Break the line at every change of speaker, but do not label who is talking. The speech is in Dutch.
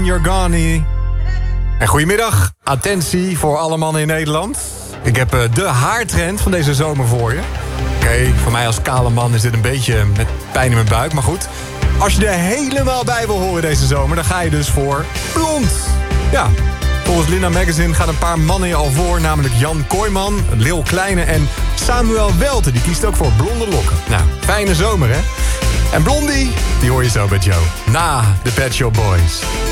You're Gone. En goedemiddag, attentie voor alle mannen in Nederland. Ik heb de haartrend van deze zomer voor je. Oké, voor mij als kale man is dit een beetje met pijn in mijn buik, maar goed. Als je er helemaal bij wil horen deze zomer, dan ga je dus voor blond. Ja, volgens Linda Magazine gaan een paar mannen je al voor, namelijk Jan Kooijman, Lil Kleine en Samuel Welte. Die kiest ook voor blonde lokken. Nou, fijne zomer hè. En Blondie, die hoor je zo bij Joe. Na de Pet Shop Boys.